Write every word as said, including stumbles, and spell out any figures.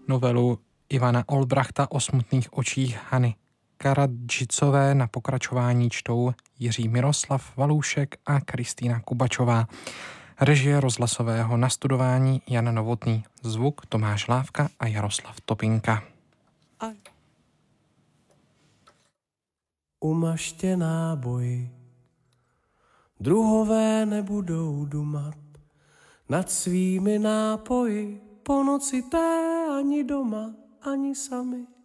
novelu Ivana Olbrachta o smutných očích Hany Karadžicové. Na pokračování čtou Jiří Miroslav Valůšek a Kristýna Kubačová. Režie rozhlasového nastudování Jan Novotný. Zvuk Tomáš Lávka a Jaroslav Topinka. Umažte náboji, druhové nebudou dumat nad svými nápoji, po noci té ani doma, ani sami.